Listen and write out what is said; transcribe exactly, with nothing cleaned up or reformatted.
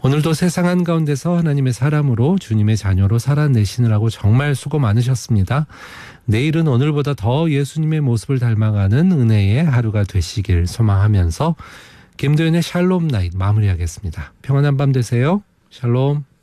오늘도 세상 한가운데서 하나님의 사람으로 주님의 자녀로 살아내시느라고 정말 수고 많으셨습니다. 내일은 오늘보다 더 예수님의 모습을 닮아가는 은혜의 하루가 되시길 소망하면서 김도연의 샬롬 나잇 마무리하겠습니다. 평안한 밤 되세요. 샬롬.